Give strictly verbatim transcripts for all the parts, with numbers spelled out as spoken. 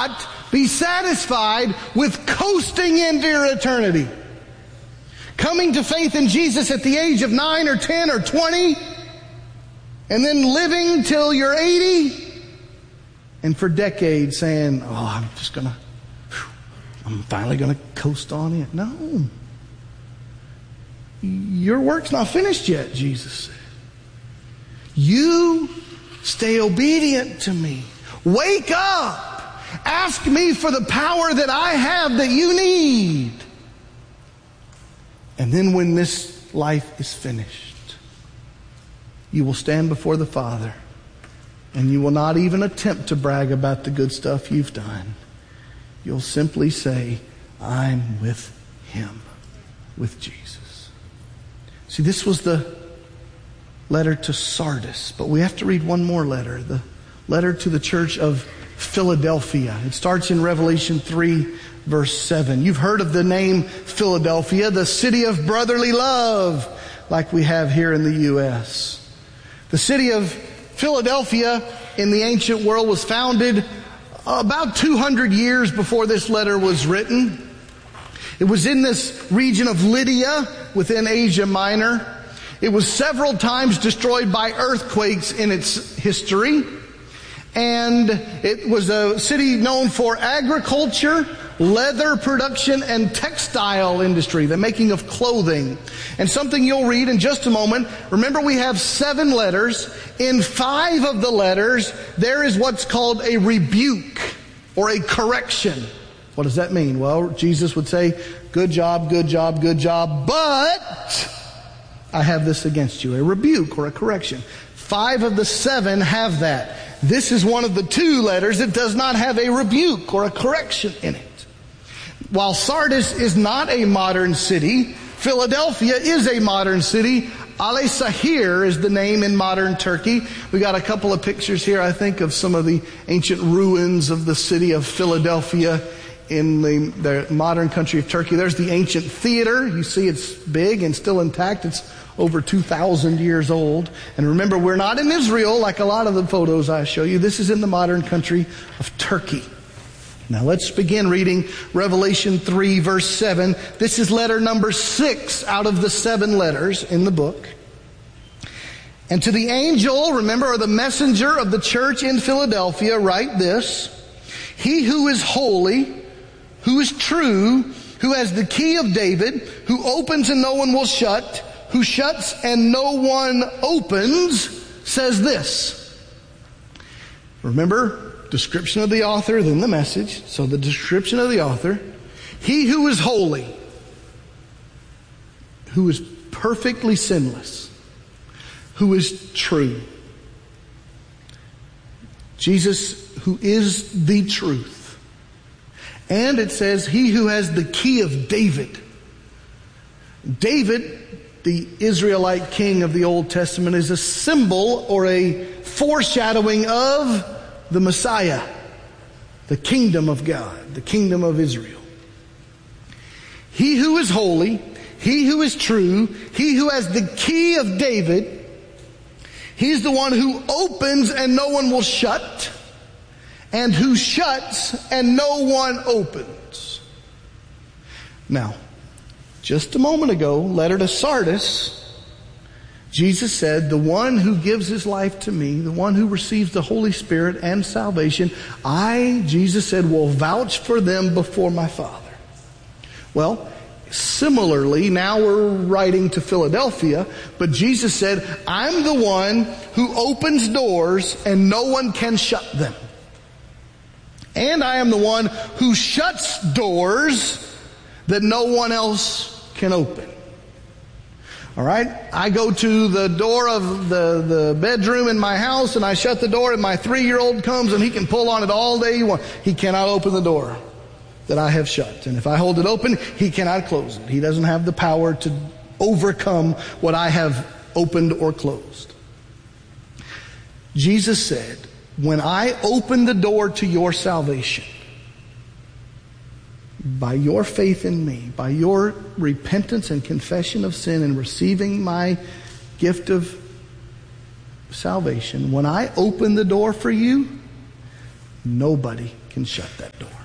not be satisfied with coasting into your eternity. Coming to faith in Jesus at the age of nine or ten or twenty, and then living till you're eighty, and for decades saying, oh, I'm just going to, I'm finally going to coast on in. No. Your work's not finished yet, Jesus said. You stay obedient to me. Wake up. Ask me for the power that I have that you need. And then when this life is finished, you will stand before the Father, and you will not even attempt to brag about the good stuff you've done. You'll simply say, I'm with Him, with Jesus. See, this was the letter to Sardis, but we have to read one more letter, the letter to the church of Philadelphia. It starts in Revelation three, verse seven. You've heard of the name Philadelphia, the city of brotherly love, like we have here in the U S. The city of Philadelphia in the ancient world was founded about two hundred years before this letter was written. It was in this region of Lydia within Asia Minor. It was several times destroyed by earthquakes in its history. And it was a city known for agriculture, leather production, and textile industry, the making of clothing. And something you'll read in just a moment. Remember, we have seven letters. In five of the letters, there is what's called a rebuke or a correction. What does that mean? Well, Jesus would say, good job, good job, good job, but I have this against you. A rebuke or a correction. Five of the seven have that. This is one of the two letters that does not have a rebuke or a correction in it. While Sardis is not a modern city, Philadelphia is a modern city. Alaşehir is the name in modern Turkey. We got a couple of pictures here, I think, of some of the ancient ruins of the city of Philadelphia in the, the modern country of Turkey. There's the ancient theater. You see it's big and still intact. It's over two thousand years old. And remember, we're not in Israel like a lot of the photos I show you. This is in the modern country of Turkey. Now let's begin reading Revelation three, verse seven. This is letter number six out of the seven letters in the book. And to the angel, remember, or the messenger of the church in Philadelphia, write this: He who is holy, who is true, who has the key of David, who opens and no one will shut, who shuts and no one opens, says this. Remember, description of the author, then the message. So the description of the author. He who is holy, who is perfectly sinless, who is true. Jesus, who is the truth. And it says, he who has the key of David. David, the Israelite king of the Old Testament, is a symbol or a foreshadowing of the Messiah, the kingdom of God, the kingdom of Israel. He who is holy, he who is true, he who has the key of David, he's the one who opens and no one will shut, and who shuts and no one opens. Now, just a moment ago, letter to Sardis, Jesus said, the one who gives his life to me, the one who receives the Holy Spirit and salvation, I, Jesus said, will vouch for them before my Father. Well, similarly, now we're writing to Philadelphia, but Jesus said, I'm the one who opens doors and no one can shut them. And I am the one who shuts doors that no one else can open. All right? I go to the door of the, the bedroom in my house and I shut the door, and my three-year-old comes and he can pull on it all day he wants. He cannot open the door that I have shut. And if I hold it open, he cannot close it. He doesn't have the power to overcome what I have opened or closed. Jesus said, when I open the door to your salvation, by your faith in me, by your repentance and confession of sin and receiving my gift of salvation, when I open the door for you, nobody can shut that door.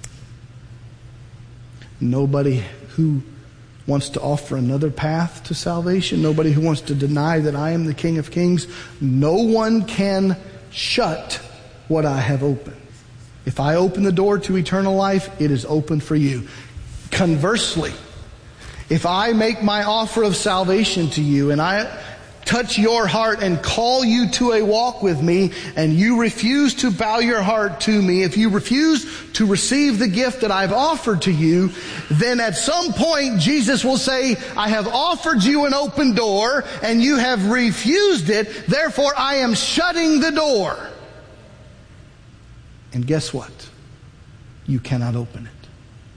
Nobody who wants to offer another path to salvation, nobody who wants to deny that I am the King of Kings, no one can shut what I have opened. If I open the door to eternal life, it is open for you. Conversely, if I make my offer of salvation to you and I touch your heart and call you to a walk with me, and you refuse to bow your heart to me, if you refuse to receive the gift that I've offered to you, then at some point Jesus will say, I have offered you an open door and you have refused it, therefore I am shutting the door. And guess what? You cannot open it.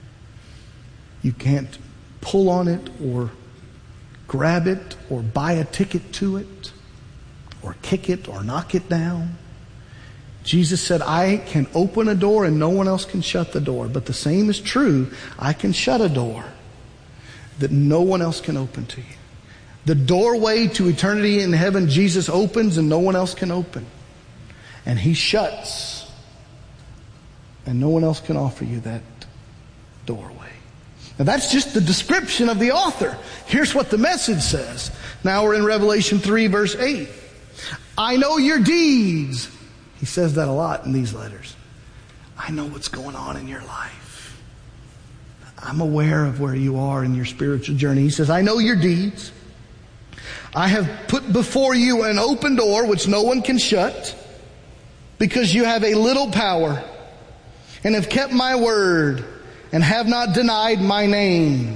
You can't pull on it or grab it or buy a ticket to it or kick it or knock it down. Jesus said, I can open a door and no one else can shut the door. But the same is true. I can shut a door that no one else can open to you. The doorway to eternity in heaven, Jesus opens and no one else can open. And He shuts. And no one else can offer you that doorway. Now that's just the description of the author. Here's what the Message says. Now we're in Revelation three verse eight. I know your deeds. He says that a lot in these letters. I know what's going on in your life. I'm aware of where you are in your spiritual journey. He says, I know your deeds. I have put before you an open door which no one can shut, because you have a little power and have kept my word and have not denied my name.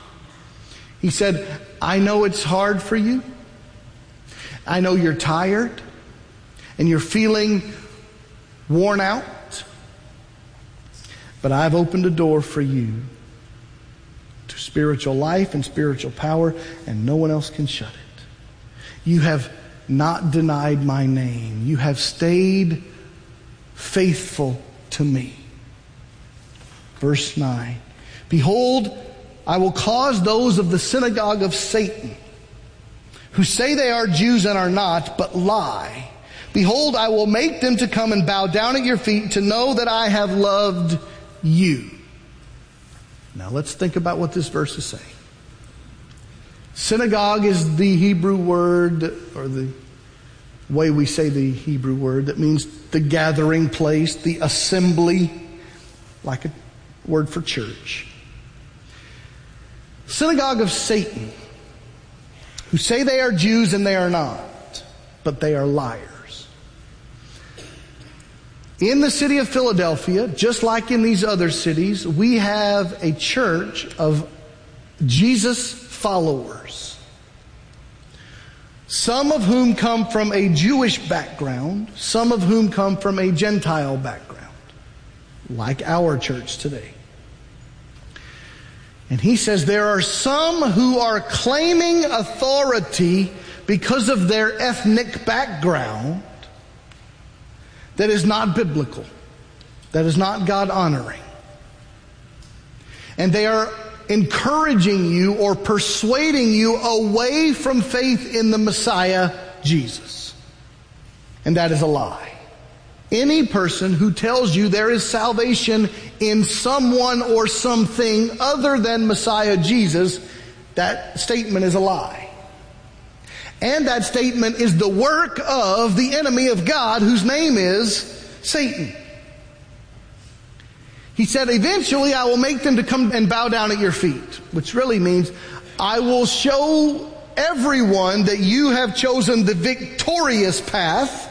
He said, I know it's hard for you. I know you're tired and you're feeling worn out. But I've opened a door for you to spiritual life and spiritual power, and no one else can shut it. You have not denied my name. You have stayed faithful to me. Verse nine. Behold, I will cause those of the synagogue of Satan, who say they are Jews and are not, but lie. Behold, I will make them to come and bow down at your feet, to know that I have loved you. Now let's think about what this verse is saying. Synagogue is the Hebrew word, or the way we say the Hebrew word, that means the gathering place, the assembly, like a word for church. Synagogue of Satan, who say they are Jews and they are not, but they are liars. In the city of Philadelphia, just like in these other cities, we have a church of Jesus followers. Some of whom come from a Jewish background, some of whom come from a Gentile background, like our church today. And he says there are some who are claiming authority because of their ethnic background that is not biblical, that is not God-honoring. And they are encouraging you or persuading you away from faith in the Messiah, Jesus. And that is a lie. Any person who tells you there is salvation in someone or something other than Messiah Jesus, that statement is a lie. And that statement is the work of the enemy of God, whose name is Satan. He said, eventually I will make them to come and bow down at your feet, which really means I will show everyone that you have chosen the victorious path.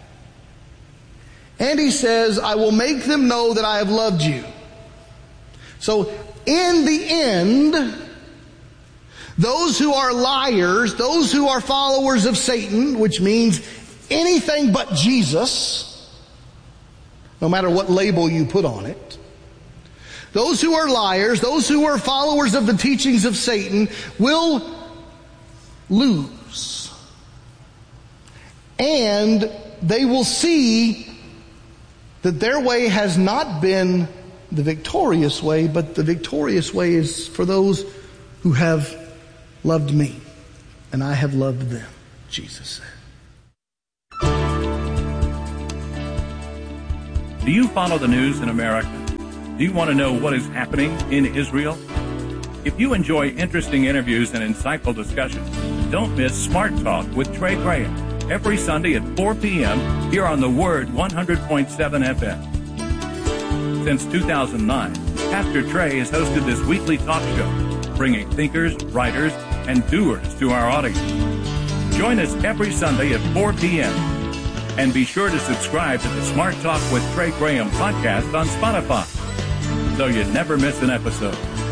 And he says, I will make them know that I have loved you. So in the end, those who are liars, those who are followers of Satan, which means anything but Jesus, no matter what label you put on it, those who are liars, those who are followers of the teachings of Satan will lose. And they will see that their way has not been the victorious way, but the victorious way is for those who have loved me, and I have loved them, Jesus said. Do you follow the news in America? Do you want to know what is happening in Israel? If you enjoy interesting interviews and insightful discussions, don't miss Smart Talk with Trey Graham every Sunday at four p.m. here on the Word one hundred point seven F M. Since two thousand nine, Pastor Trey has hosted this weekly talk show, bringing thinkers, writers, and doers to our audience. Join us every Sunday at four p.m. And be sure to subscribe to the Smart Talk with Trey Graham podcast on Spotify, so you never miss an episode.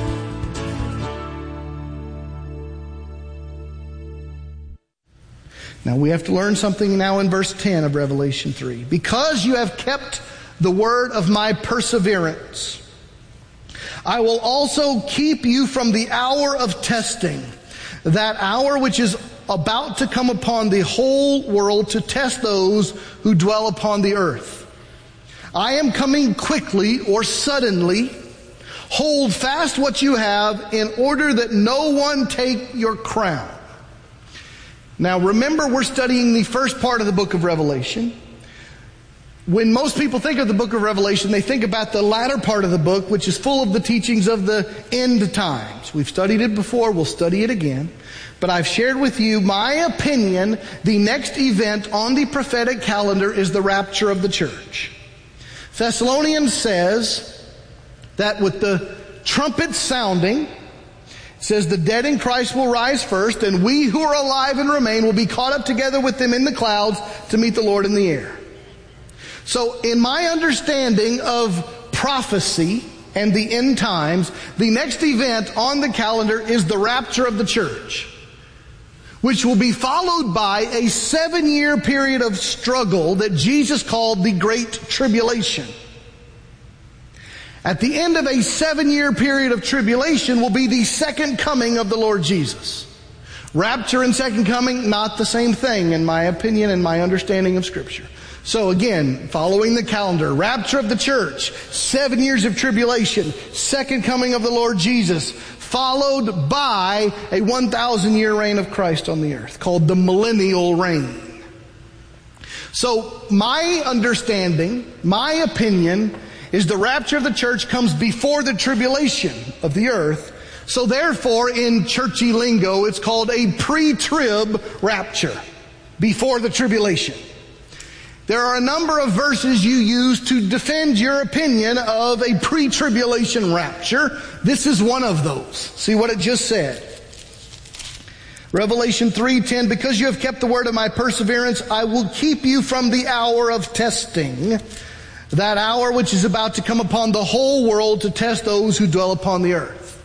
Now we have to learn something now in verse ten of Revelation three. Because you have kept the word of my perseverance, I will also keep you from the hour of testing, that hour which is about to come upon the whole world to test those who dwell upon the earth. I am coming quickly or suddenly. Hold fast what you have in order that no one take your crown. Now remember, we're studying the first part of the book of Revelation. When most people think of the book of Revelation, they think about the latter part of the book, which is full of the teachings of the end times. We've studied it before, we'll study it again. But I've shared with you my opinion, the next event on the prophetic calendar is the rapture of the church. Thessalonians says that with the trumpet sounding, it says the dead in Christ will rise first, and we who are alive and remain will be caught up together with them in the clouds to meet the Lord in the air. So in my understanding of prophecy and the end times, the next event on the calendar is the rapture of the church, which will be followed by a seven-year period of struggle that Jesus called the Great Tribulation. At the end of a seven-year period of tribulation will be the second coming of the Lord Jesus. Rapture and second coming, not the same thing in my opinion and my understanding of Scripture. So again, following the calendar, rapture of the church, seven years of tribulation, second coming of the Lord Jesus, followed by a one thousand year reign of Christ on the earth, called the millennial reign. So my understanding, my opinion, is the rapture of the church comes before the tribulation of the earth. So therefore, in churchy lingo, it's called a pre-trib rapture, before the tribulation. There are a number of verses you use to defend your opinion of a pre-tribulation rapture. This is one of those. See what it just said. Revelation three ten, because you have kept the word of my perseverance, I will keep you from the hour of testing, that hour which is about to come upon the whole world to test those who dwell upon the earth.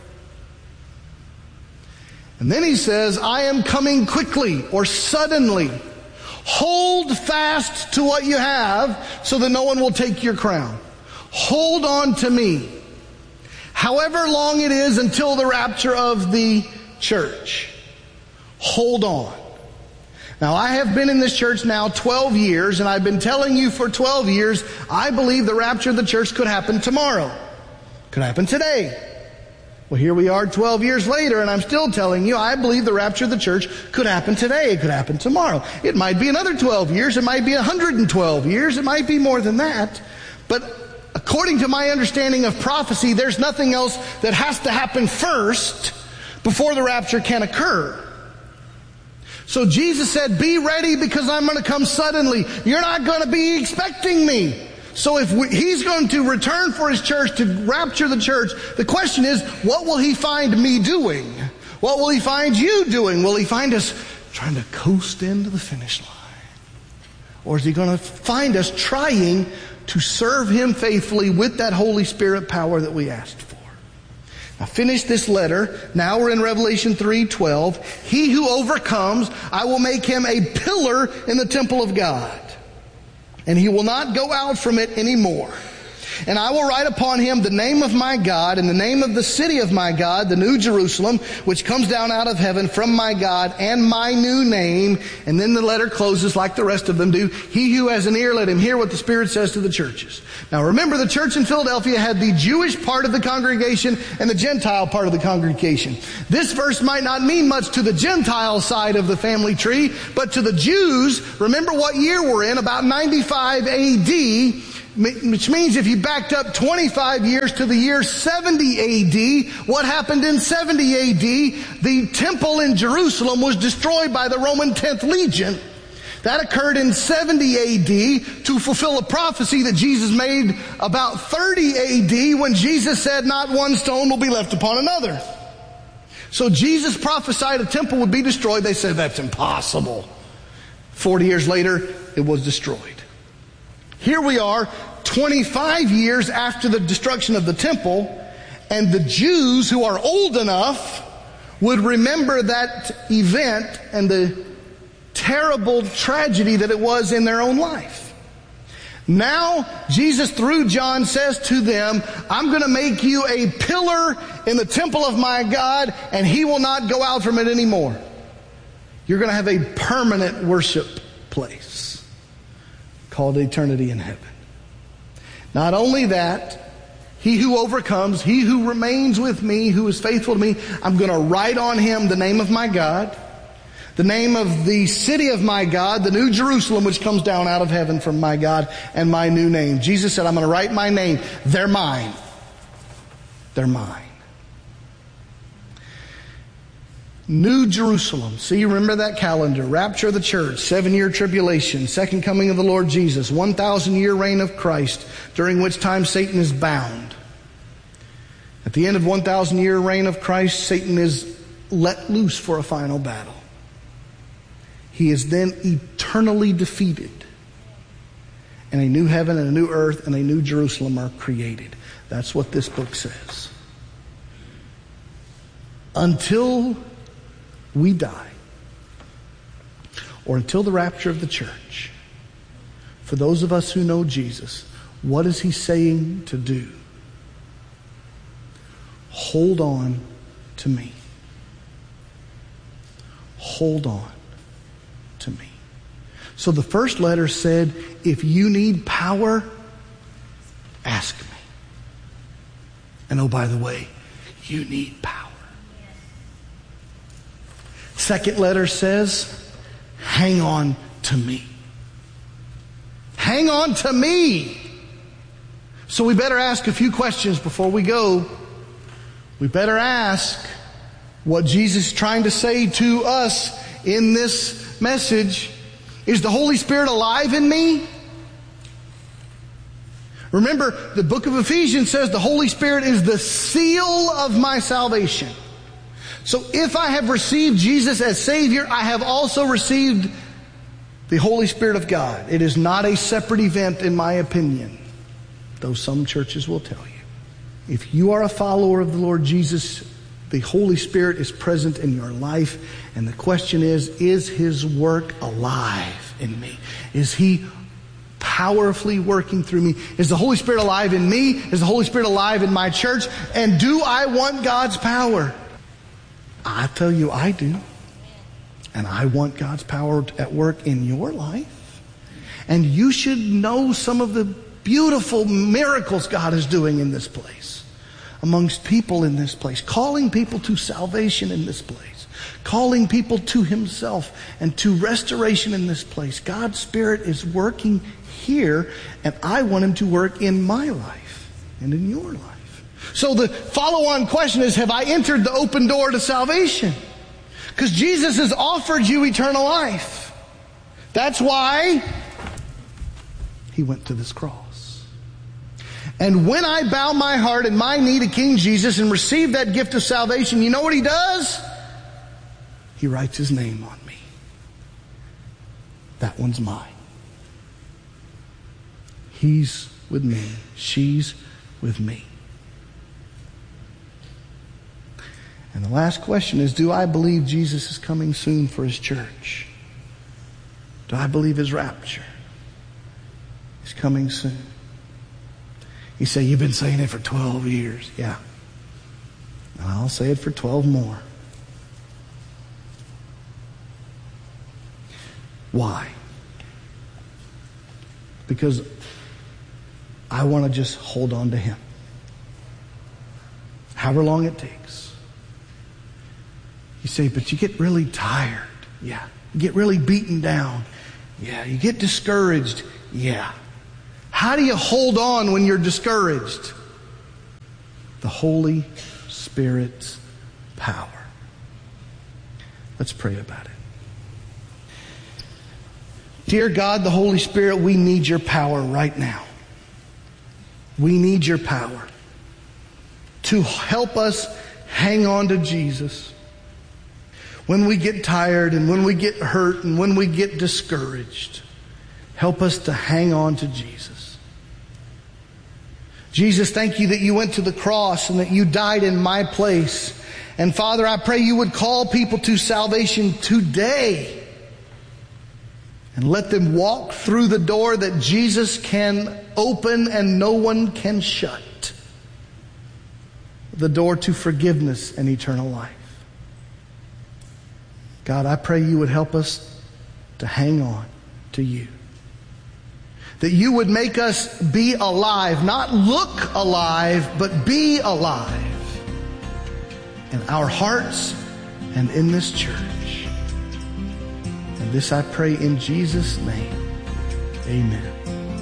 And then he says, I am coming quickly or suddenly. Hold fast to what you have so that no one will take your crown. Hold on to me. However long it is until the rapture of the church. Hold on. Now I have been in this church now twelve years, and I've been telling you for twelve years, I believe the rapture of the church could happen tomorrow. Could happen today. Well, here we are twelve years later, and I'm still telling you, I believe the rapture of the church could happen today. It could happen tomorrow. It might be another twelve years. It might be one hundred twelve years. It might be more than that. But according to my understanding of prophecy, there's nothing else that has to happen first before the rapture can occur. So Jesus said, be ready because I'm going to come suddenly. You're not going to be expecting me. So if we, he's going to return for his church to rapture the church, the question is, what will he find me doing? What will he find you doing? Will he find us trying to coast into the finish line? Or is he going to find us trying to serve him faithfully with that Holy Spirit power that we asked for? Now finish this letter. Now we're in Revelation three twelve. He who overcomes, I will make him a pillar in the temple of God, and he will not go out from it anymore. And I will write upon him the name of my God and the name of the city of my God, the New Jerusalem, which comes down out of heaven from my God, and my new name. And then the letter closes like the rest of them do. He who has an ear, let him hear what the Spirit says to the churches. Now remember, the church in Philadelphia had the Jewish part of the congregation and the Gentile part of the congregation. This verse might not mean much to the Gentile side of the family tree, but to the Jews, remember what year we're in, about ninety-five A D, which means if you backed up twenty-five years to the year seventy A D, what happened in seventy A D? The temple in Jerusalem was destroyed by the Roman tenth Legion. That occurred in seventy A D to fulfill a prophecy that Jesus made about thirty A D when Jesus said, not one stone will be left upon another. So Jesus prophesied a temple would be destroyed. They said, that's impossible. forty years later, it was destroyed. Here we are, twenty-five years after the destruction of the temple, and the Jews who are old enough would remember that event and the terrible tragedy that it was in their own life. Now, Jesus, through John, says to them, I'm going to make you a pillar in the temple of my God, and he will not go out from it anymore. You're going to have a permanent worship place called eternity in heaven. Not only that, he who overcomes, he who remains with me, who is faithful to me, I'm going to write on him the name of my God, the name of the city of my God, the new Jerusalem which comes down out of heaven from my God, and my new name. Jesus said, I'm going to write my name. They're mine. They're mine. New Jerusalem. See, remember that calendar. Rapture of the church, seven-year tribulation, second coming of the Lord Jesus, one thousand year reign of Christ, during which time Satan is bound. At the end of one thousand year reign of Christ, Satan is let loose for a final battle. He is then eternally defeated. And a new heaven and a new earth and a new Jerusalem are created. That's what this book says. Until we die, or until the rapture of the church, for those of us who know Jesus, what is he saying to do? Hold on to me. Hold on to me. So the first letter said, if you need power, ask me. And oh, by the way, you need power. Second letter says, hang on to me. Hang on to me. So we better ask a few questions before we go. We better ask what Jesus is trying to say to us in this message. Is the Holy Spirit alive in me? Remember, the book of Ephesians says the Holy Spirit is the seal of my salvation. So if I have received Jesus as Savior, I have also received the Holy Spirit of God. It is not a separate event, in my opinion, though some churches will tell you. If you are a follower of the Lord Jesus, the Holy Spirit is present in your life. And the question is, is his work alive in me? Is he powerfully working through me? Is the Holy Spirit alive in me? Is the Holy Spirit alive in my church? And do I want God's power? I tell you, I do. And I want God's power at work in your life. And you should know some of the beautiful miracles God is doing in this place, amongst people in this place, calling people to salvation in this place, calling people to himself and to restoration in this place. God's Spirit is working here, and I want him to work in my life and in your life. So the follow-on question is, have I entered the open door to salvation? Because Jesus has offered you eternal life. That's why he went to this cross. And when I bow my heart and my knee to King Jesus and receive that gift of salvation, you know what he does? He writes his name on me. That one's mine. He's with me. She's with me. And the last question is, do I believe Jesus is coming soon for his church? Do I believe his rapture is coming soon? You say, you've been saying it for twelve years. Yeah. And I'll say it for twelve more. Why? Because I want to just hold on to him. However long it takes. You say, but you get really tired. Yeah. You get really beaten down. Yeah. You get discouraged. Yeah. How do you hold on when you're discouraged? The Holy Spirit's power. Let's pray about it. Dear God, the Holy Spirit, we need your power right now. We need your power to help us hang on to Jesus when we get tired and when we get hurt and when we get discouraged. Help us to hang on to Jesus. Jesus, thank you that you went to the cross and that you died in my place. And Father, I pray you would call people to salvation today and let them walk through the door that Jesus can open and no one can shut. The door to forgiveness and eternal life. God, I pray you would help us to hang on to you. That you would make us be alive, not look alive, but be alive in our hearts and in this church. And this I pray in Jesus' name. Amen.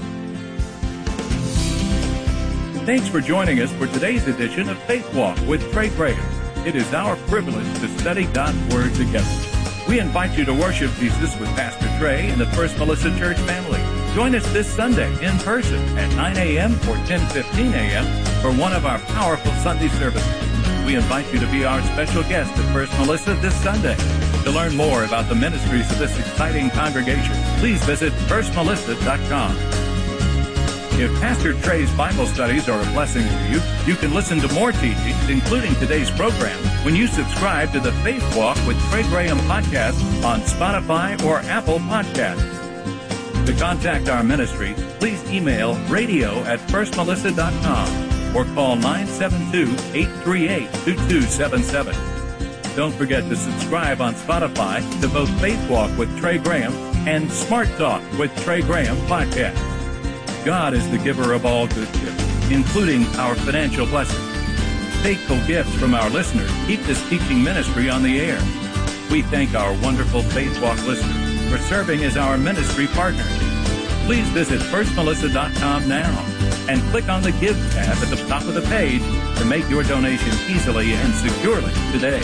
Thanks for joining us for today's edition of Faith Walk with Trey Graham. It is our privilege to study God's Word together. We invite you to worship Jesus with Pastor Trey and the First Melissa Church family. Join us this Sunday in person at nine a.m. or ten fifteen a.m. for one of our powerful Sunday services. We invite you to be our special guest at First Melissa this Sunday. To learn more about the ministries of this exciting congregation, please visit first melissa dot com. If Pastor Trey's Bible studies are a blessing to you, you can listen to more teachings, including today's program, when you subscribe to the Faith Walk with Trey Graham podcast on Spotify or Apple Podcasts. To contact our ministry, please email radio at first melissa dot com or call nine seven two, eight three eight, two two seven seven. Don't forget to subscribe on Spotify to both Faith Walk with Trey Graham and Smart Talk with Trey Graham podcast. God is the giver of all good gifts, including our financial blessings. Faithful gifts from our listeners keep this teaching ministry on the air. We thank our wonderful Faith Walk listeners for serving as our ministry partners. Please visit first melissa dot com now and click on the Give tab at the top of the page to make your donation easily and securely today.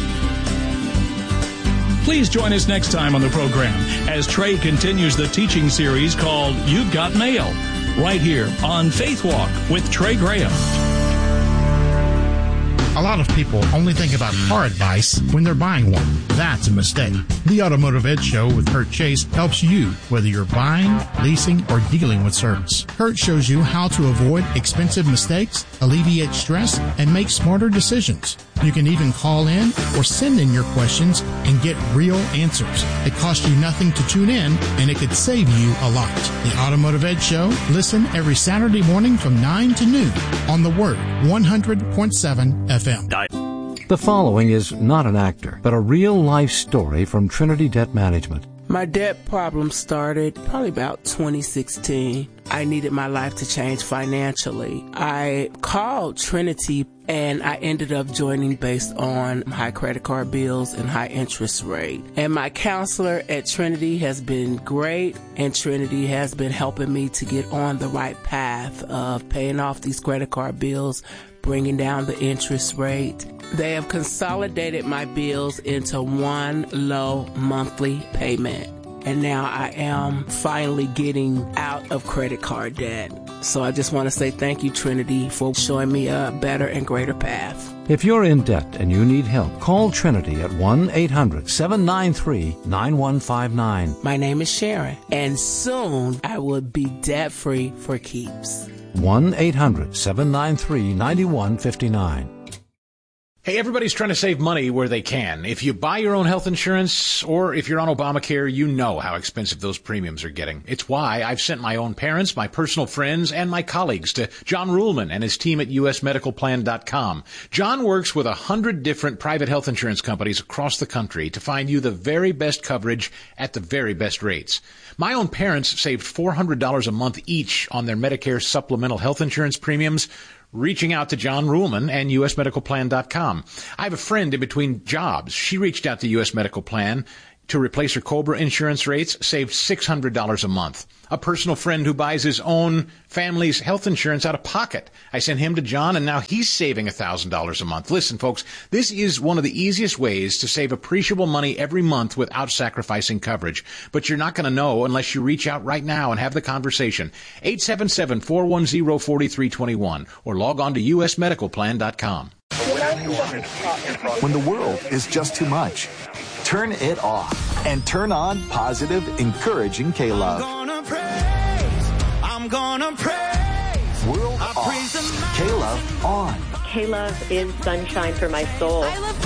Please join us next time on the program as Trey continues the teaching series called You've Got Mail, right here on Faith Walk with Trey Graham. A lot of people only think about car advice when they're buying one. That's a mistake. The Automotive Edge Show with Kurt Chase helps you whether you're buying, leasing, or dealing with service. Kurt shows you how to avoid expensive mistakes, alleviate stress, and make smarter decisions. You can even call in or send in your questions and get real answers. It costs you nothing to tune in, and it could save you a lot. The Automotive Edge Show, listen every Saturday morning from nine to noon on The Word, one hundred point seven F M. The following is not an actor, but a real-life story from Trinity Debt Management. My debt problem started probably about twenty sixteen. I needed my life to change financially. I called Trinity and I ended up joining based on high credit card bills and high interest rate. And my counselor at Trinity has been great, and Trinity has been helping me to get on the right path of paying off these credit card bills, bringing down the interest rate. They have consolidated my bills into one low monthly payment. And now I am finally getting out of credit card debt. So I just want to say thank you, Trinity, for showing me a better and greater path. If you're in debt and you need help, call Trinity at one eight hundred, seven nine three, nine one five nine. My name is Sharon, and soon I will be debt-free for keeps. one eight hundred, seven nine three, nine one five nine. Hey, everybody's trying to save money where they can. If you buy your own health insurance or if you're on Obamacare, you know how expensive those premiums are getting. It's why I've sent my own parents, my personal friends, and my colleagues to John Ruhlman and his team at U S medical plan dot com. John works with a hundred different private health insurance companies across the country to find you the very best coverage at the very best rates. My own parents saved four hundred dollars a month each on their Medicare supplemental health insurance premiums, reaching out to John Ruhlman and U S medical plan dot com. I have a friend in between jobs. She reached out to U S Medical Plan. to replace her COBRA insurance rates saved six hundred dollars a month. A personal friend who buys his own family's health insurance out of pocket. I sent him to John, and now he's saving one thousand dollars a month. Listen, folks, this is one of the easiest ways to save appreciable money every month without sacrificing coverage. But you're not going to know unless you reach out right now and have the conversation. eight seven seven, four one zero, four three two one or log on to u s medical plan dot com. When the world is just too much, turn it off and turn on positive, encouraging K-Love. I'm gonna praise, I'm gonna praise. World I off, K-Love on. K-Love is sunshine for my soul. I love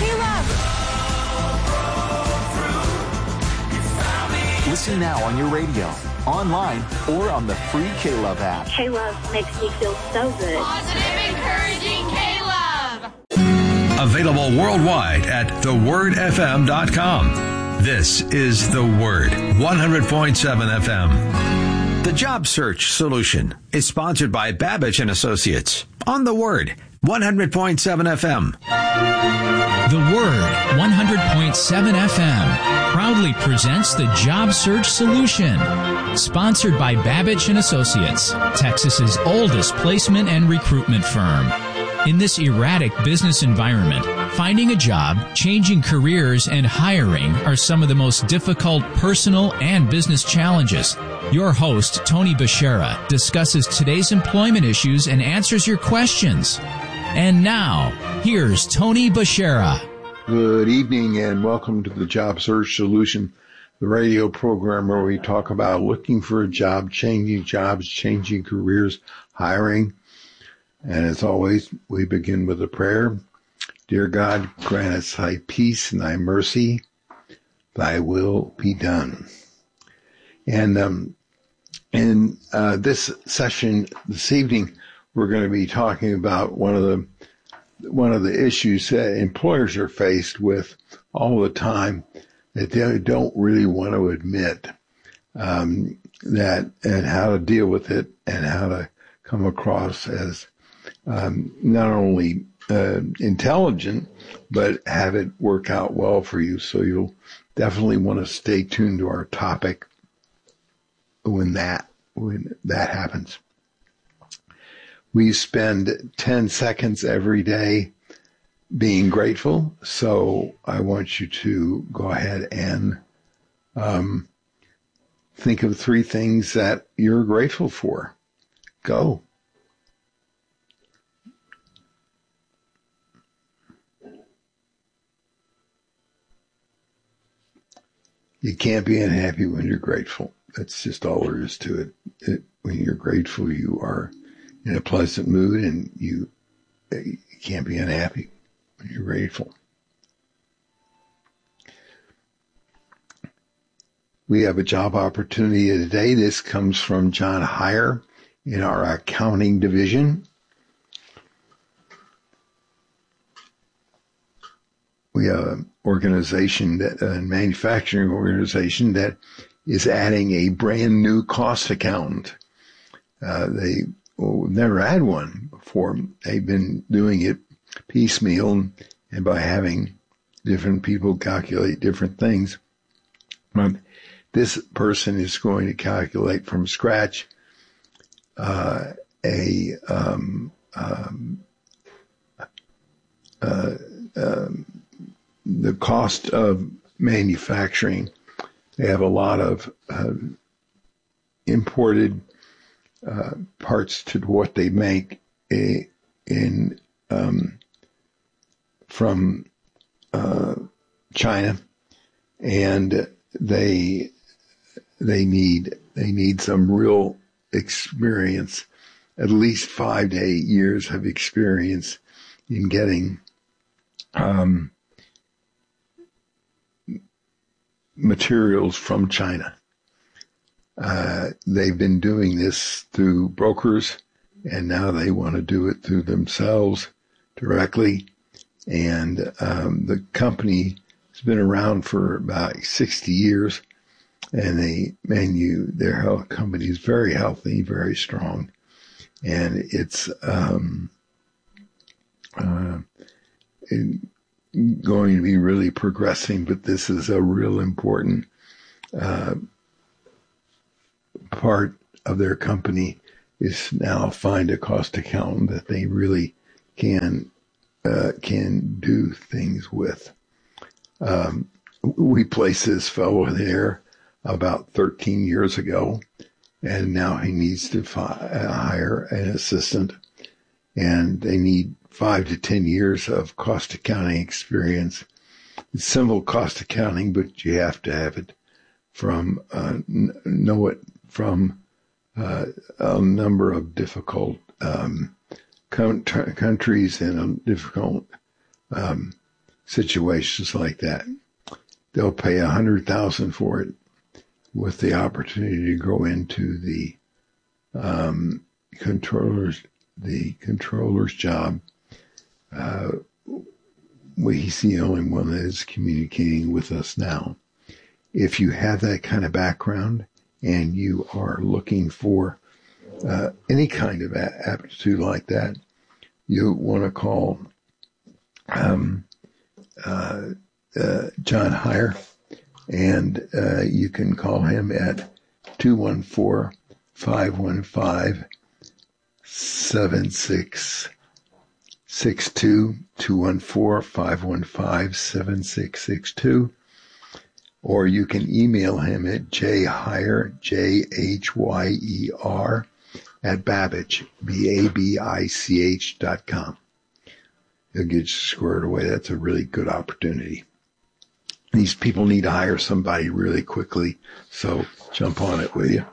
K-Love. Listen now on your radio, online, or on the free K-Love app. K-Love makes me feel so good. Positive, encouraging K-Love. Available worldwide at the word f m dot com. This is The Word, one hundred point seven F M. The Job Search Solution is sponsored by Babbage and Associates on The Word, one hundred point seven F M. The Word, one hundred point seven F M, proudly presents the Job Search Solution, sponsored by Babbage and Associates, Texas's oldest placement and recruitment firm. In this erratic business environment, finding a job, changing careers, and hiring are some of the most difficult personal and business challenges. Your host, Tony Bashara, discusses today's employment issues and answers your questions. And now, here's Tony Bashara. Good evening and welcome to the Job Search Solution, the radio program where we talk about looking for a job, changing jobs, changing careers, hiring. And as always, we begin with a prayer. Dear God, grant us thy peace and thy mercy. Thy will be done. And um, in uh, this session this evening, we're going to be talking about one of the one of the issues that employers are faced with all the time that they don't really want to admit, um, that and how to deal with it and how to come across as Um, not only uh, intelligent, but have it work out well for you. So you'll definitely want to stay tuned to our topic when that when that happens. We spend ten seconds every day being grateful. So I want you to go ahead and um, think of three things that you're grateful for. Go. You can't be unhappy when you're grateful. That's just all there is to it. it. When you're grateful, you are in a pleasant mood, and you, you can't be unhappy when you're grateful. We have a job opportunity today. This comes from John Heyer in our accounting division. We have an organization, that a manufacturing organization that is adding a brand new cost accountant. Uh, they well, never had one before. They've been doing it piecemeal and by having different people calculate different things. But this person is going to calculate from scratch uh, a um, um, uh, um, the cost of manufacturing. They have a lot of uh, imported uh, parts to what they make a, in um, from uh, China, and they they need they need some real experience, at least five to eight years of experience in getting um, materials from China. Uh, they've been doing this through brokers, and now they want to do it through themselves directly. And um, the company has been around for about sixty years, and they manu their health company is very healthy, very strong, and it's um, uh, it, going to be really progressing, but this is a real important uh, part of their company is now find a cost accountant that they really can uh, can do things with. Um, we placed this fellow there about thirteen years ago, and now he needs to fi- uh, hire an assistant, and they need five to ten years of cost accounting experience. It's simple cost accounting, but you have to have it from uh, n- know it from uh, a number of difficult um, con- countries and difficult um, situations like that. They'll pay a hundred thousand for it, with the opportunity to go into the um, controller's the controller's job. Uh, he's the only one that is communicating with us now. If you have that kind of background and you are looking for uh, any kind of a- aptitude like that, you want to call um, uh, uh, John Heyer, and uh, you can call him at two one four, five one five, seven six six two, two one four, five one five, seven six six two, or you can email him at jhyer, J H Y E R, at Babbage, B A B I C H dot com. He'll get you squared away. That's a really good opportunity. These people need to hire somebody really quickly, so jump on it, will you?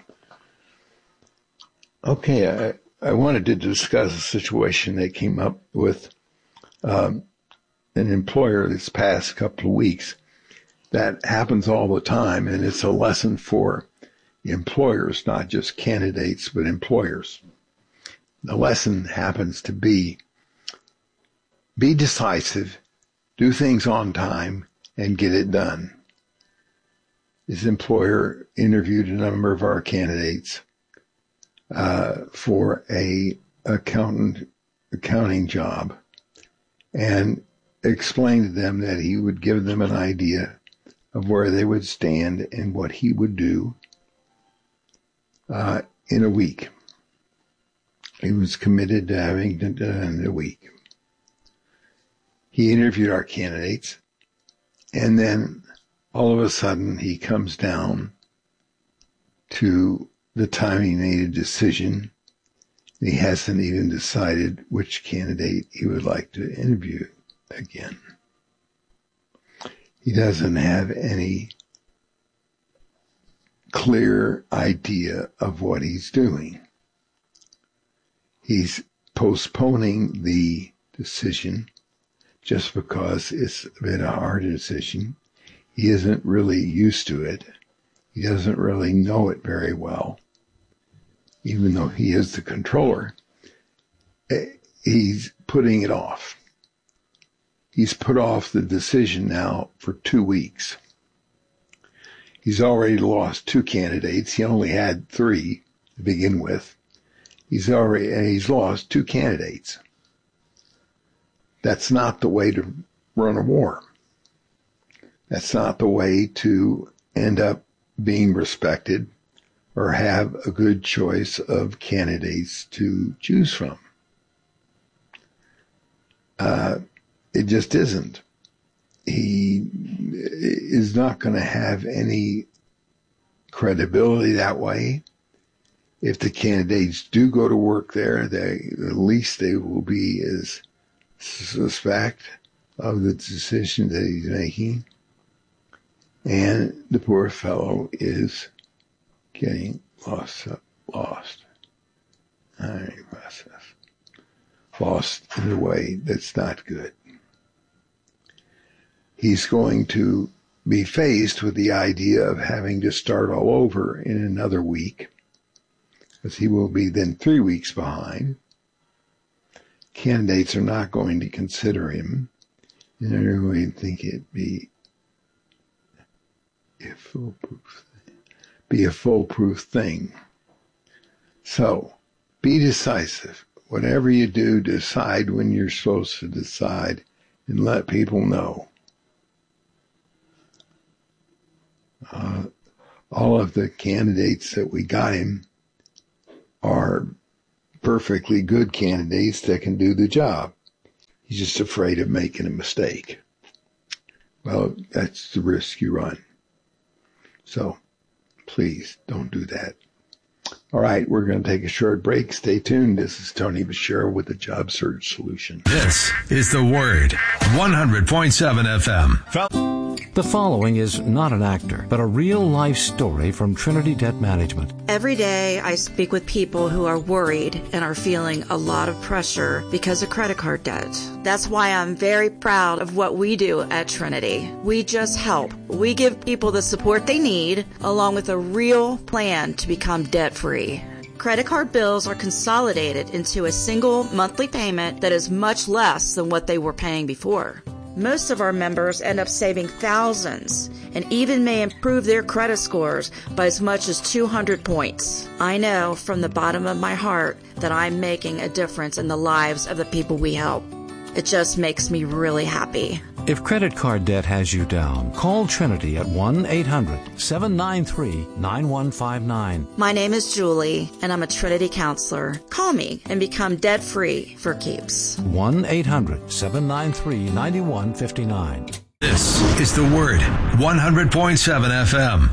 Okay, I, I wanted to discuss a situation that came up with um, an employer this past couple of weeks. That happens all the time, and it's a lesson for employers, not just candidates, but employers. The lesson happens to be, be decisive, do things on time, and get it done. This employer interviewed a number of our candidates uh, for a accountant accounting job, and explained to them that he would give them an idea of where they would stand and what he would do uh, in a week. He was committed to having it done in a week. He interviewed our candidates, and then all of a sudden he comes down to the time he made a decision. He hasn't even decided which candidate he would like to interview again. He doesn't have any clear idea of what he's doing. He's postponing the decision just because it's been a hard decision. He isn't really used to it. He doesn't really know it very well. Even though he is the controller, he's putting it off. He's put off the decision now for two weeks. He's already lost two candidates. He only had three to begin with. He's already, and he's lost two candidates. That's not the way to run a war. That's not the way to end up being respected or have a good choice of candidates to choose from. Uh, it just isn't. He is not going to have any credibility that way. If the candidates do go to work there, they, at least they will be as suspect of the decision that he's making. And the poor fellow is getting lost, lost. I process. Lost in a way that's not good. He's going to be faced with the idea of having to start all over in another week, because he will be then three weeks behind. Candidates are not going to consider him, and they're going to think it'd be a foolproof thing. Be a foolproof thing. So, be decisive. Whatever you do, decide when you're supposed to decide and let people know. Uh, all of the candidates that we got him are perfectly good candidates that can do the job. He's just afraid of making a mistake. Well, that's the risk you run. So please don't do that. All right, we're going to take a short break. Stay tuned. This is Tony Bashir with the Job Search Solution. This is The Word, one hundred point seven F M. The following is not an actor, but a real-life story from Trinity Debt Management. Every day I speak with people who are worried and are feeling a lot of pressure because of credit card debt. That's why I'm very proud of what we do at Trinity. We just help. We give people the support they need, along with a real plan to become debt-free. Credit card bills are consolidated into a single monthly payment that is much less than what they were paying before. Most of our members end up saving thousands and even may improve their credit scores by as much as two hundred points. I know from the bottom of my heart that I'm making a difference in the lives of the people we help. It just makes me really happy. If credit card debt has you down, call Trinity at one eight hundred seven nine three nine one five nine. My name is Julie, and I'm a Trinity counselor. Call me and become debt-free for keeps. one eight hundred seven nine three nine one five nine. This is The Word, one hundred point seven F M.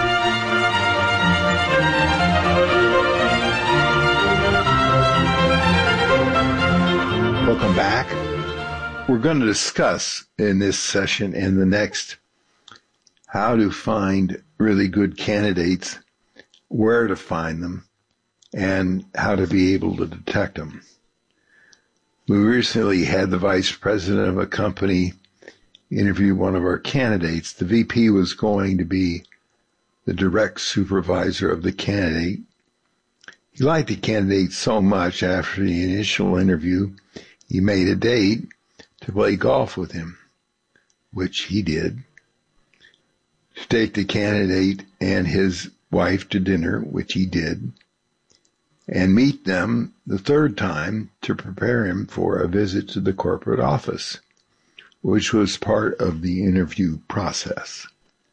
Welcome back. We're going to discuss in this session and the next how to find really good candidates, where to find them, and how to be able to detect them. We recently had the vice president of a company interview one of our candidates. The V P was going to be the direct supervisor of the candidate. He liked the candidate so much after the initial interview, he made a date to play golf with him, which he did, to take the candidate and his wife to dinner, which he did, and meet them the third time to prepare him for a visit to the corporate office, which was part of the interview process.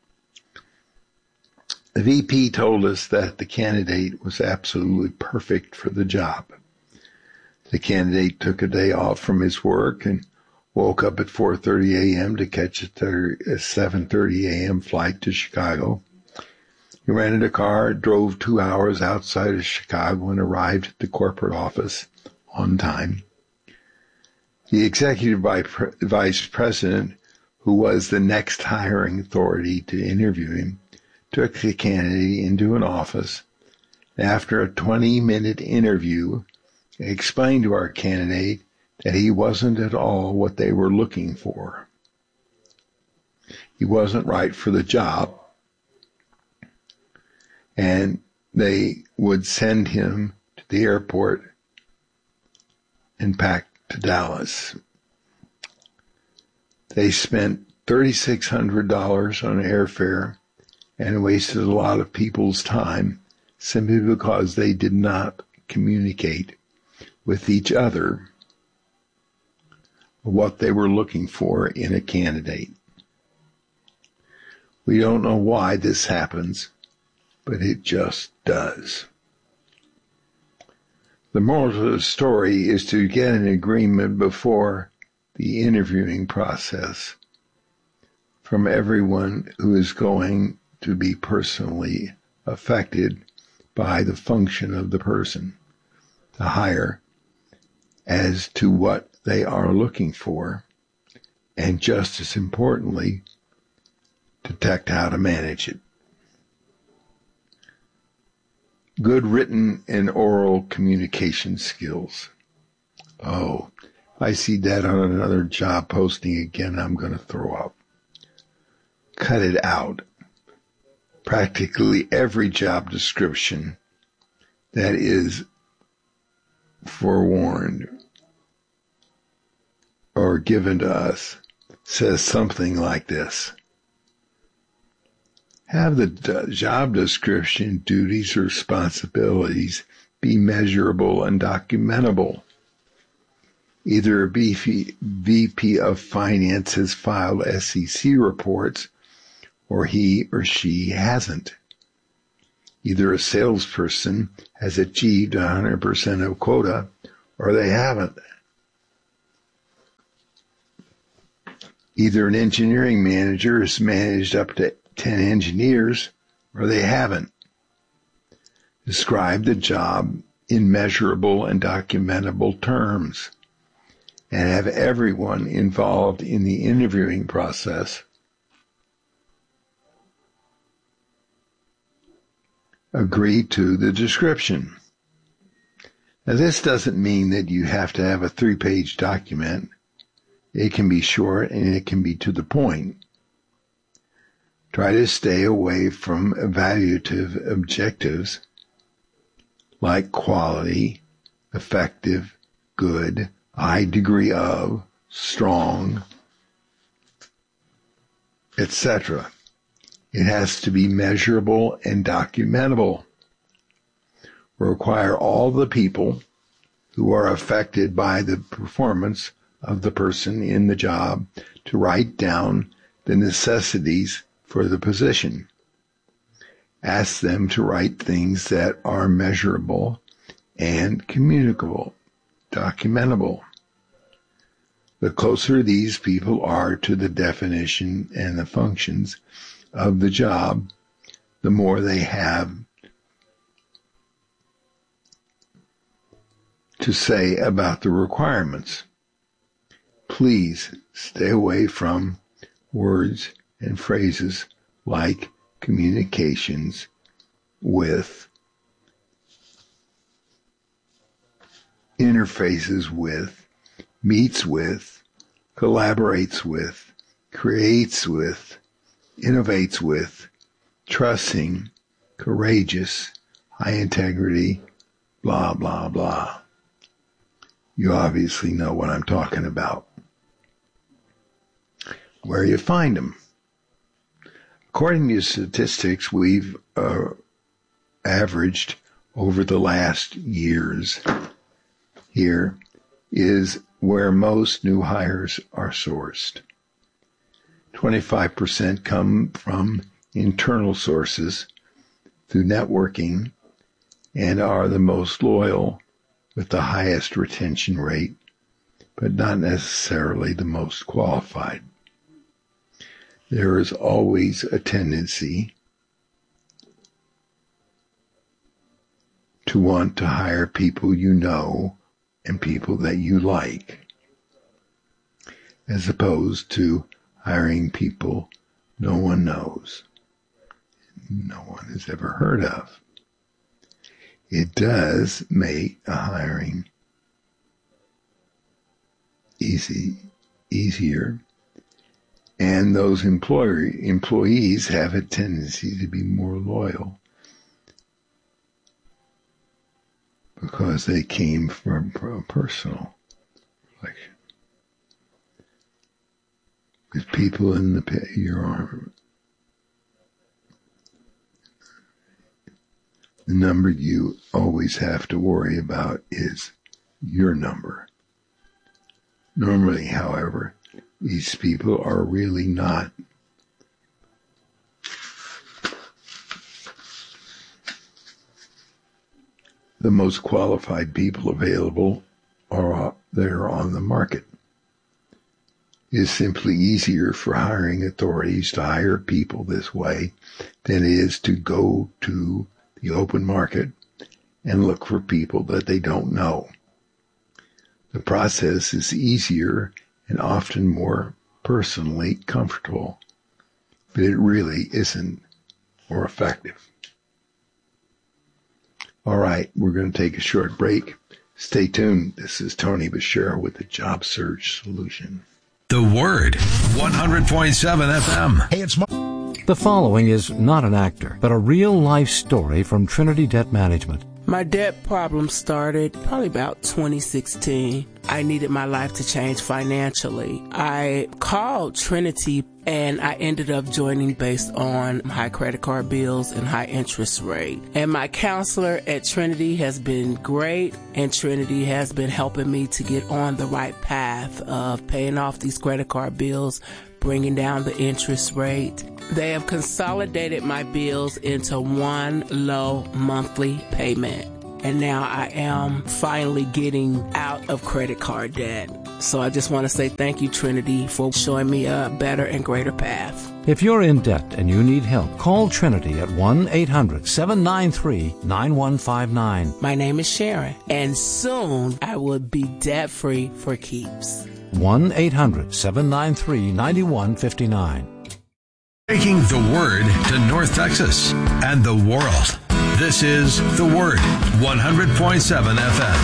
The V P told us that the candidate was absolutely perfect for the job. The candidate took a day off from his work and woke up at four thirty a.m. to catch a seven thirty a.m. flight to Chicago. He rented a car, drove two hours outside of Chicago, and arrived at the corporate office on time. The executive vice president, who was the next hiring authority to interview him, took the candidate into an office. After a twenty-minute interview, explained to our candidate that he wasn't at all what they were looking for. He wasn't right for the job, and they would send him to the airport and pack to Dallas. They spent three thousand six hundred dollars on airfare and wasted a lot of people's time simply because they did not communicate with each other what they were looking for in a candidate. We don't know why this happens, but it just does. The moral of the story is to get an agreement before the interviewing process from everyone who is going to be personally affected by the function of the person to hire as to what they are looking for, and just as importantly, detect how to manage it. Good written and oral communication skills. Oh, if I see that on another job posting again, I'm going to throw up. Cut it out. Practically every job description that is forewarned or given to us says something like this. Have the d- job description, duties, or responsibilities be measurable and documentable. Either a V P of Finance has filed S E C reports, or he or she hasn't. Either a salesperson has achieved one hundred percent of quota, or they haven't. Either an engineering manager has managed up to ten engineers, or they haven't. Describe the job in measurable and documentable terms, and have everyone involved in the interviewing process agree to the description. Now, this doesn't mean that you have to have a three-page document. It can be short and it can be to the point. Try to stay away from evaluative objectives like quality, effective, good, high degree of, strong, et cetera. It has to be measurable and documentable. Require all the people who are affected by the performance of the person in the job to write down the necessities for the position. Ask them to write things that are measurable and communicable, documentable. The closer these people are to the definition and the functions of the job, the more they have to say about the requirements. Please stay away from words and phrases like communications with, interfaces with, meets with, collaborates with, creates with, innovates with, trusting, courageous, high integrity, blah, blah, blah. You obviously know what I'm talking about. Where you find them. According to statistics we've uh, averaged over the last years, here is where most new hires are sourced. twenty-five percent come from internal sources through networking and are the most loyal with the highest retention rate, but not necessarily the most qualified. There is always a tendency to want to hire people you know and people that you like, as opposed to hiring people no one knows, no one has ever heard of. It does make a hiring easy, easier, and those employer, employees have a tendency to be more loyal because they came from a personal relation. With people in the your arm, the number you always have to worry about is your number. Normally, however, these people are really not the most qualified people available or that are on the market. It is simply easier for hiring authorities to hire people this way than it is to go to the open market and look for people that they don't know. The process is easier and often more personally comfortable, but it really isn't more effective. All right, we're going to take a short break. Stay tuned. This is Tony Bashir with the Job Search Solution. The Word, one hundred point seven F M. Hey, it's Mark. The following is not an actor, but a real-life story from Trinity Debt Management. My debt problem started probably about twenty sixteen. I needed my life to change financially. I called Trinity and I ended up joining based on high credit card bills and high interest rate. And my counselor at Trinity has been great, and Trinity has been helping me to get on the right path of paying off these credit card bills, bringing down the interest rate. They have consolidated my bills into one low monthly payment. And now I am finally getting out of credit card debt. So I just want to say thank you, Trinity, for showing me a better and greater path. If you're in debt and you need help, call Trinity at one eight hundred seven nine three nine one five nine. My name is Sharon, and soon I will be debt-free for keeps. one eight hundred seven nine three nine one five nine. Taking the word to North Texas and the world. This is The Word, one hundred point seven F M.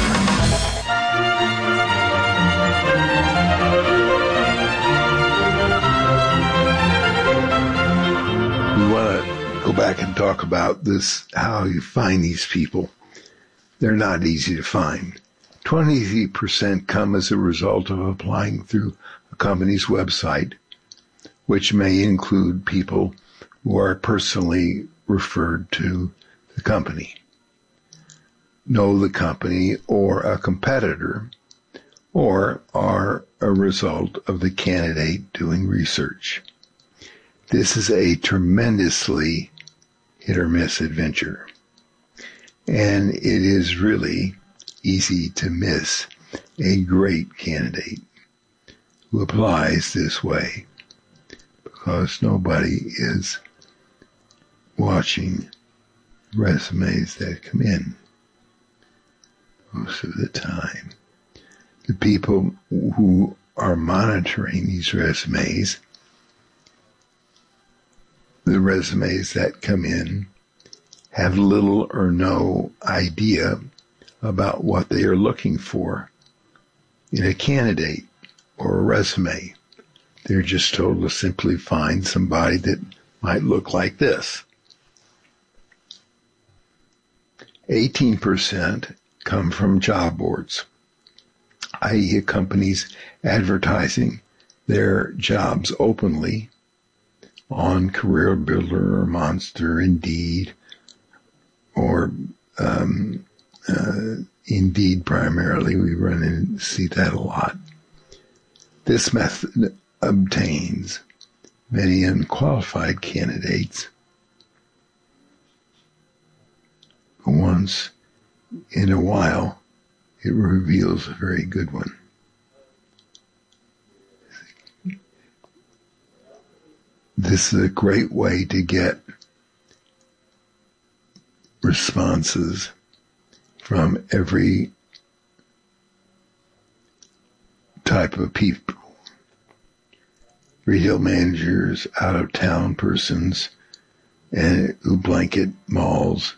We want to go back and talk about this, how you find these people. They're not easy to find. twenty-three percent come as a result of applying through a company's website, which may include people who are personally referred to the company, know the company or a competitor, or are a result of the candidate doing research. This is a tremendously hit or miss adventure, and it is really easy to miss a great candidate who applies this way, because nobody is watching resumes that come in most of the time. The people who are monitoring these resumes, the resumes that come in, have little or no idea about what they are looking for in a candidate or a resume. They're just told to simply find somebody that might look like this. eighteen percent come from job boards, that is companies advertising their jobs openly on Career Builder or Monster, Indeed, or um, uh, Indeed primarily. We run and see that a lot. This method obtains many unqualified candidates. Once in a while, it reveals a very good one. This is a great way to get responses from every type of people. Retail managers, out-of-town persons, and who blanket malls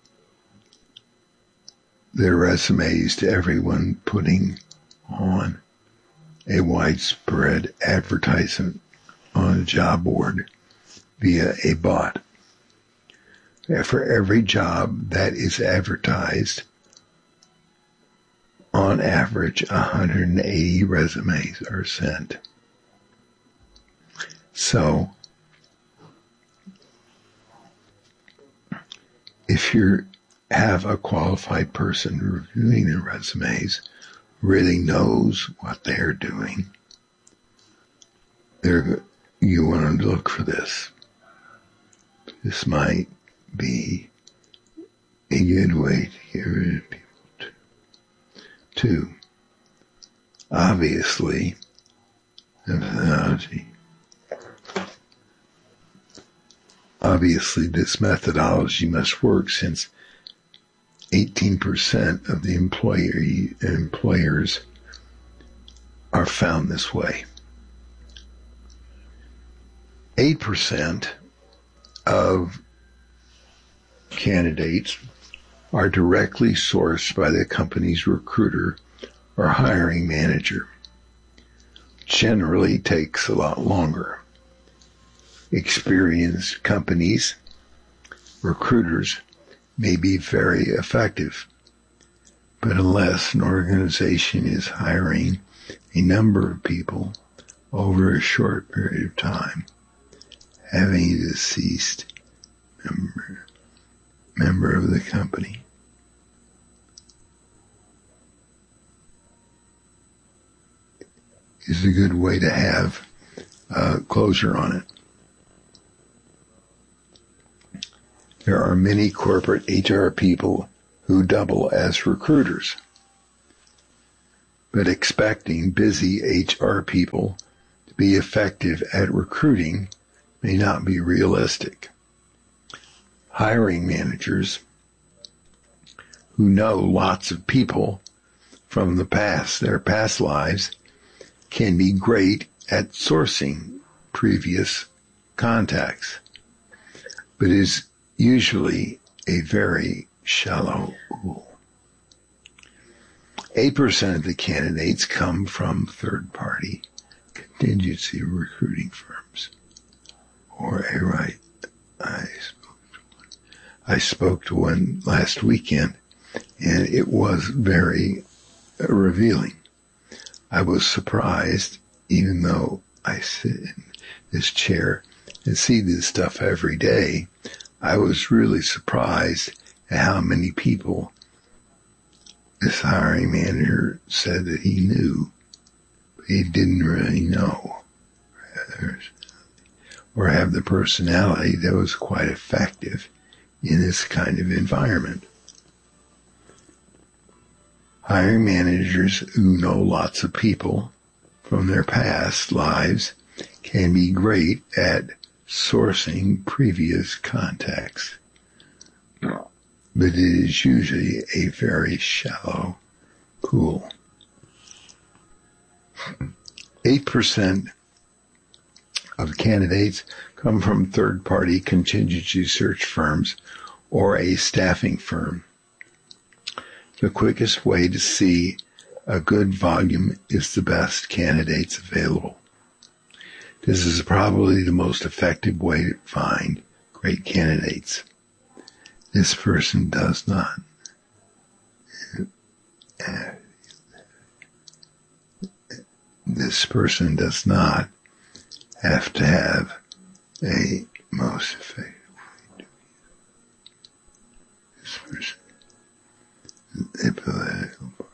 their resumes to everyone, putting on a widespread advertisement on a job board via a bot. For every job that is advertised, on average, one hundred eighty resumes are sent. So, if you have a qualified person reviewing the resumes, really knows what they're doing, they're, you want to look for this. This might be a good way to get rid of people too. Two, obviously, methodology. Obviously, this methodology must work, since eighteen percent of the employee, employers are found this way. eight percent of candidates are directly sourced by the company's recruiter or hiring manager. Generally takes a lot longer. Experienced companies, recruiters, may be very effective. But unless an organization is hiring a number of people over a short period of time, having a deceased member, member of the company is a good way to have uh, closure on it. There are many corporate H R people who double as recruiters, but expecting busy H R people to be effective at recruiting may not be realistic. Hiring managers who know lots of people from the past, their past lives, can be great at sourcing previous contacts, but is usually a very shallow pool. eight percent of the candidates come from third-party contingency recruiting firms. Or a right, I spoke to one. I spoke to one last weekend, and it was very uh, revealing. I was surprised, even though I sit in this chair and see this stuff every day, I was really surprised at how many people this hiring manager said that he knew, but he didn't really know, or have the personality that was quite effective in this kind of environment. Hiring managers who know lots of people from their past lives can be great at sourcing previous contacts, but it is usually a very shallow pool. eight percent of candidates come from third-party contingency search firms or a staffing firm. The quickest way to see a good volume is the best candidates available. This is probably the most effective way to find great candidates. This person does not this person does not have to have a most effective way to this person is a political party.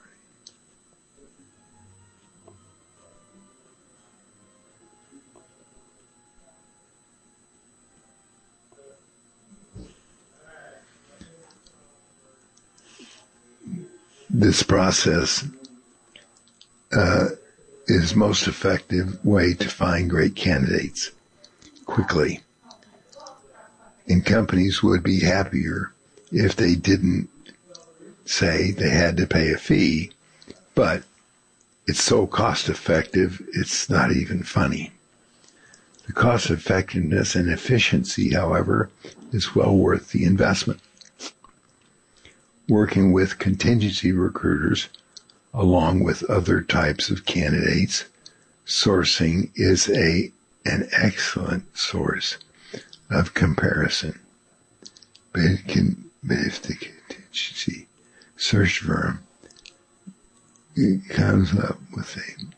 This process uh, is most effective way to find great candidates quickly. And companies would be happier if they didn't say they had to pay a fee, but it's so cost effective, it's not even funny. The cost effectiveness and efficiency, however, is well worth the investment. Working with contingency recruiters, along with other types of candidates, sourcing is a an excellent source of comparison. But it can, but if the contingency search firm comes up with a